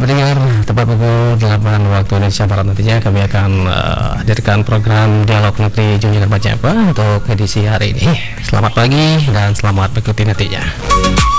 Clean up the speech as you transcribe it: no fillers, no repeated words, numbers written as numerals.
pendengar, tepat pukul 8 waktu Indonesia Barat nantinya kami akan hadirkan program Dialog Negeri Junjungan Baca untuk edisi hari ini. Selamat pagi dan selamat mengikuti nantinya.